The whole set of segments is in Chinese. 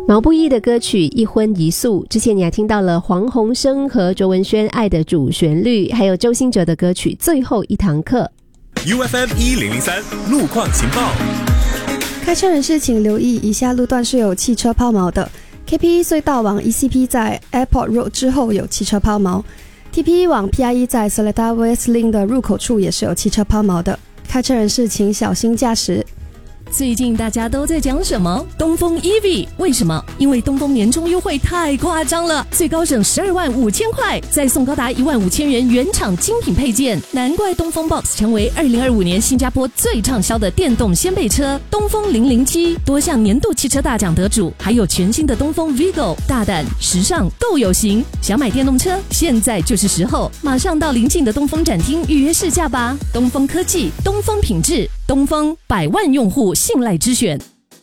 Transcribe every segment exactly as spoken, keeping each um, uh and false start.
毛不易的歌曲一荤一素，之前你还听到了黄鸿升和卓文萱爱的主旋律，还有周兴哲的歌曲最后一堂课。 U F M 一零零三路况情报， 开车人士请留意以下路段是有汽车抛锚的。 K P E 隧道往 E C P 在 Airport Road 之后有汽车抛锚， T P E 往 P I E 在 Seletar West Link 的入口处也是有汽车抛锚的，开车人士请小心驾驶。 最近大家都在讲什么？东风 E V， 为什么？因为东风年终优惠太夸张了，最高省十二万五千块，再送高达一万五千元原厂精品配件，难怪东风 Box 成为二零二五年新加坡最畅销的电动掀背车。东风零零七多项年度汽车大奖得主，还有全新的东风 Vigo， 大胆、时尚、够有型。想买电动车，现在就是时候，马上到邻近的东风展厅预约试驾吧。东风科技，东风品质，东风百万用户信赖之选。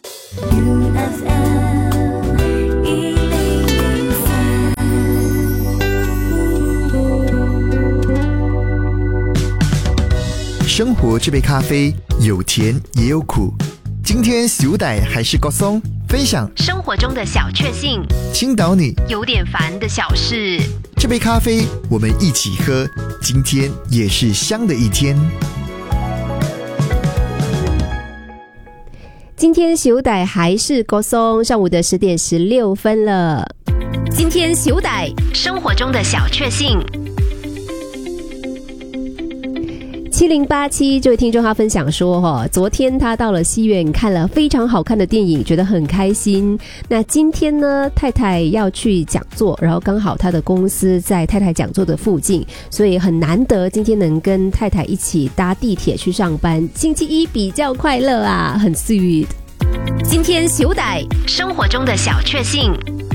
生活这杯咖啡有甜也有苦，今天小弟还是郭松分享生活中的小确幸， 倾倒你有点烦的小事。 这杯咖啡我们一起喝，今天也是香的一天。 今天小弟还是郭松，上午的十点十六分了。今天小弟生活中的小确幸。七零八七这位听众他分享说、哦、昨天他到了戏院看了非常好看的电影，觉得很开心。那今天呢，太太要去讲座，然后刚好他的公司在太太讲座的附近，所以很难得今天能跟太太一起搭地铁去上班。星期一比较快乐啊，很 sweet。 今天小弟生活中的小确幸。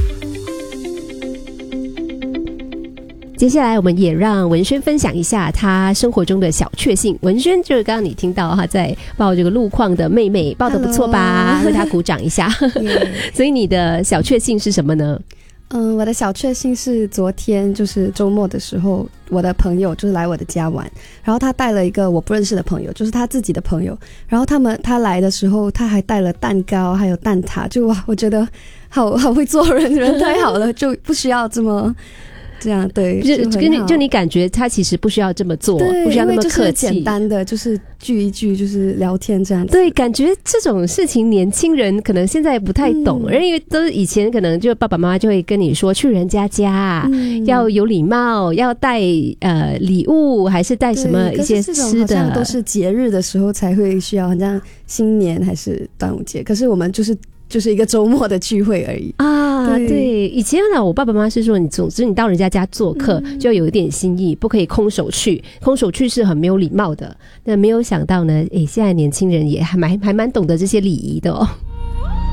接下来我们也让文轩分享一下他生活中的小确幸。文轩就是刚刚你听到他在报这个路况的妹妹，报得不错吧？为他鼓掌一下。所以你的小确幸是什么呢？ 嗯，我的小确幸是昨天就是周末的时候，我的朋友就是来我的家玩，然后他带了一个我不认识的朋友，就是他自己的朋友，然后他们他来的时候他还带了蛋糕还有蛋挞，就哇，我觉得好好会做人，人太好了，就不需要这么这样。对，就跟你就你感觉他其实不需要这么做，不需要那么客气， 简单的就是聚一聚，就是聊天这样子。 对，感觉这种事情年轻人可能现在不太懂，嗯、因为都是以前可能就爸爸妈妈就会跟你说，去人家家、嗯、要有礼貌，要带呃礼物，还是带什么一些吃的。可是这种好像都是节日的时候才会需要，好像新年还是端午节。可是我们就是。就是一个周末的聚会而已啊！对，对以前呢，我爸爸妈妈是说，你总之你到人家家做客，嗯、就有一点心意，不可以空手去，空手去是很没有礼貌的。那没有想到呢，诶，现在年轻人也还蛮还蛮懂得这些礼仪的哦。